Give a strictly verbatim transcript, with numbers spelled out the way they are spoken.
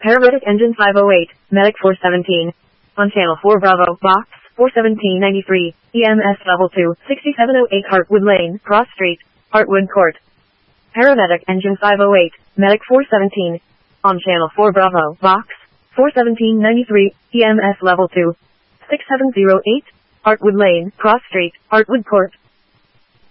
Paramedic Engine five oh eight, Medic four seventeen. On Channel four Bravo, Box four seventeen ninety-three, E M S Level two, sixty-seven oh eight Hartwood Lane, Cross Street, Hartwood Court. Paramedic Engine five oh eight, Medic four seventeen. On Channel four Bravo, Box four seventeen ninety-three, E M S Level two, sixty-seven oh eight, Hartwood Lane, Cross Street, Hartwood Court.